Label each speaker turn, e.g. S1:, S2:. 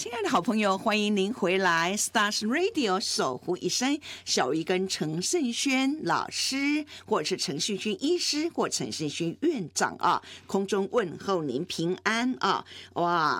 S1: 亲爱的好朋友，欢迎您回来 Stars Radio 守护一生，小鱼跟陈胜轩老师，或者是陈胜轩医师，或陈胜轩院长啊，空中问候您平安啊！哇，